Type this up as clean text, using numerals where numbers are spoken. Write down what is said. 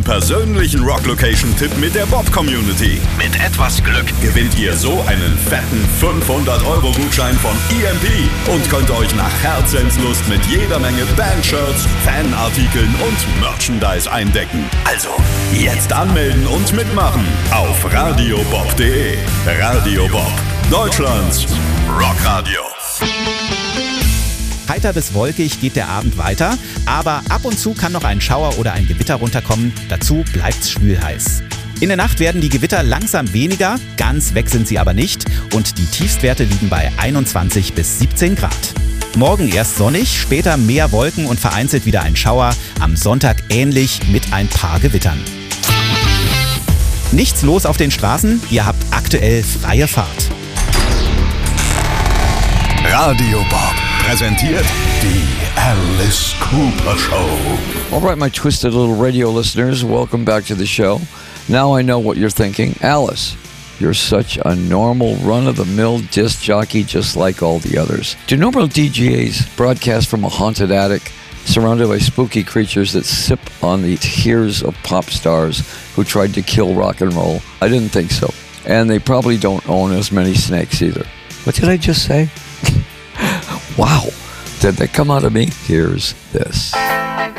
persönlichen Rock-Location-Tipp mit der Bob-Community. Mit etwas Glück gewinnt ihr so einen fetten 500-Euro-Gutschein von EMP und könnt euch nach Herzenslust mit jeder Menge Bandshirts, Fanartikeln und Merchandise eindecken. Also, jetzt anmelden und mitmachen auf radiobob.de. Radio Bob, Deutschlands Rockradio. Heiter bis wolkig geht der Abend weiter, aber ab und zu kann noch ein Schauer oder ein Gewitter runterkommen. Dazu bleibt's schwülheiß. In der Nacht werden die Gewitter langsam weniger, ganz weg sind sie aber nicht und die Tiefstwerte liegen bei 21 bis 17 Grad. Morgen erst sonnig, später mehr Wolken und vereinzelt wieder ein Schauer. Am Sonntag ähnlich mit ein paar Gewittern. Nichts los auf den Straßen, ihr habt aktuell freie Fahrt. Radio Bob präsentiert die Alice Cooper Show. All right, my twisted little radio listeners, welcome back to the show. Now I know what you're thinking. Alice, you're such a normal, run-of-the-mill disc jockey just like all the others. Do normal DJs broadcast from a haunted attic surrounded by spooky creatures that sip on the tears of pop stars who tried to kill rock and roll? I didn't think so. And they probably don't own as many snakes either. What did I just say? Wow. Did that come out of me? Here's this.